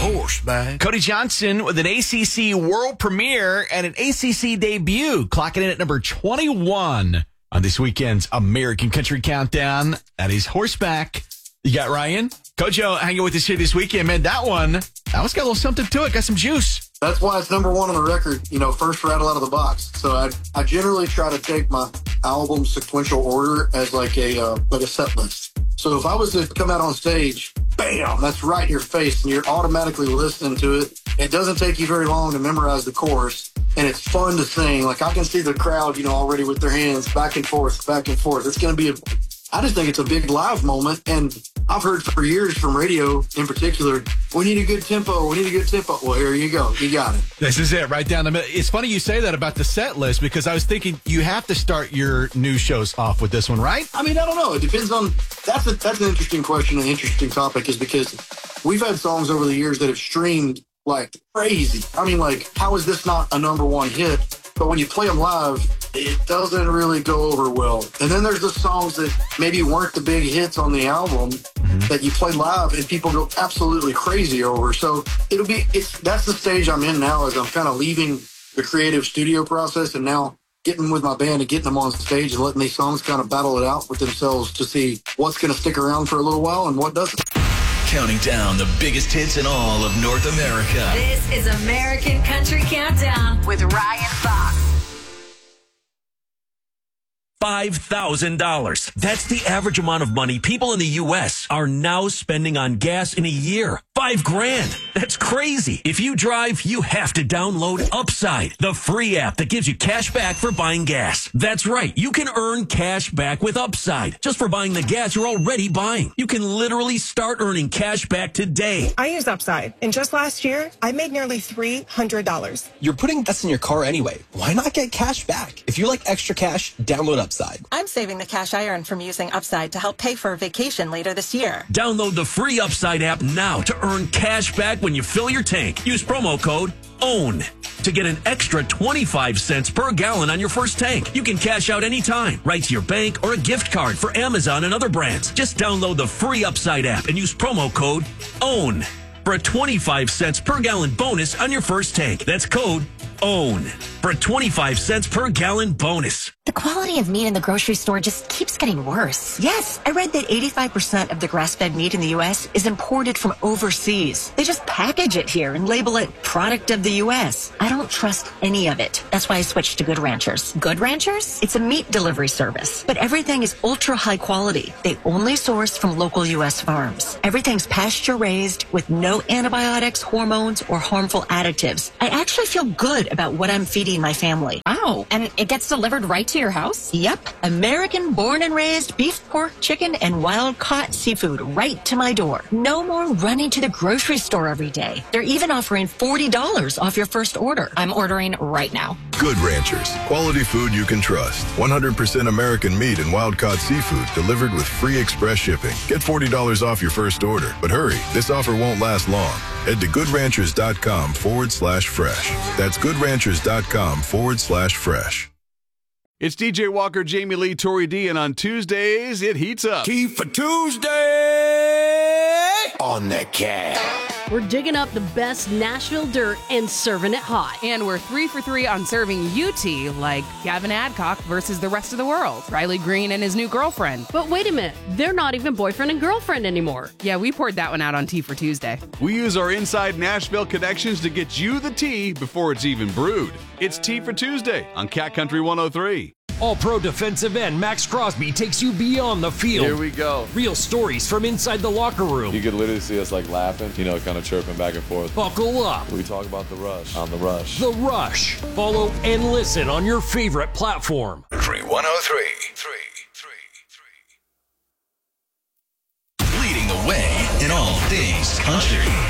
horseback. Cody Johnson with an ACC world premiere and an ACC debut, clocking in at number 21 on this weekend's American Country Countdown. That is horseback. You got Ryan, Kojo hanging with us here this weekend. Man, that one's got a little something to it. Got some juice. That's why it's number one on the record, first rattle out of the box. So I generally try to take my album sequential order as like a set list. So if I was to come out on stage, bam, that's right in your face, and you're automatically listening to it. It doesn't take you very long to memorize the chorus, and it's fun to sing. Like, I can see the crowd, already with their hands back and forth, back and forth. It's going to be I just think it's a big live moment, and I've heard for years from radio in particular, we need a good tempo, Well, here you go. You got it. This is it, right down the middle. It's funny you say that about the set list, because I was thinking you have to start your news shows off with this one, right? I mean, I don't know. It depends on, that's an interesting question, an interesting topic, is because we've had songs over the years that have streamed like crazy. I mean, like, how is this not a number one hit? But when you play them live, it doesn't really go over well. And then there's the songs that maybe weren't the big hits on the album that you play live and people go absolutely crazy over. So that's the stage I'm in now, as I'm kind of leaving the creative studio process and now getting with my band and getting them on stage and letting these songs kind of battle it out with themselves to see what's going to stick around for a little while and what doesn't. Counting down the biggest hits in all of North America. This is American Country Countdown with Ryan Fox. $5,000. That's the average amount of money people in the U.S. are now spending on gas in a year. $5,000. That's crazy. If you drive, you have to download Upside, the free app that gives you cash back for buying gas. That's right. You can earn cash back with Upside just for buying the gas you're already buying. You can literally start earning cash back today. I use Upside, and just last year, I made nearly $300. You're putting gas in your car anyway. Why not get cash back? If you like extra cash, download Upside. I'm saving the cash I earn from using Upside to help pay for a vacation later this year. Download the free Upside app now to earn cash back when you fill your tank. Use promo code OWN to get an extra 25 cents per gallon on your first tank. You can cash out anytime, right to your bank or a gift card for Amazon and other brands. Just download the free Upside app and use promo code OWN for a 25 cents per gallon bonus on your first tank. That's code OWN for a 25 cents per gallon bonus. The quality of meat in the grocery store just keeps getting worse. Yes, I read that 85% of the grass-fed meat in the U.S. is imported from overseas. They just package it here and label it product of the U.S. I don't trust any of it. That's why I switched to Good Ranchers. Good Ranchers? It's a meat delivery service, but everything is ultra high quality. They only source from local U.S. farms. Everything's pasture-raised with no antibiotics, hormones, or harmful additives. I actually feel good about what I'm feeding my family. Wow, and it gets delivered right to your house? Yep. American born and raised beef, pork, chicken, and wild-caught seafood right to my door. No more running to the grocery store every day. They're even offering $40 off your first order. I'm ordering right now. Good Ranchers. Quality food you can trust. 100% American meat and wild-caught seafood delivered with free express shipping. Get $40 off your first order. But hurry, this offer won't last long. Head to goodranchers.com/fresh. That's goodranchers.com/fresh. It's DJ Walker, Jamie Lee, Tori D, and on Tuesdays, it heats up. Key for Tuesday on the cat. We're digging up the best Nashville dirt and serving it hot. And we're 3 for 3 on serving UT, like Gavin Adcock versus the rest of the world, Riley Green and his new girlfriend. But wait a minute, they're not even boyfriend and girlfriend anymore. Yeah, we poured that one out on Tea for Tuesday. We use our inside Nashville connections to get you the tea before it's even brewed. It's Tea for Tuesday on Cat Country 103. All-Pro defensive end Max Crosby takes you beyond the field. Here we go. Real stories from inside the locker room. You could literally see us like laughing, kind of chirping back and forth. Buckle up. We talk about The Rush on The Rush. The Rush. Follow and listen on your favorite platform. 103. Leading the way in all things country.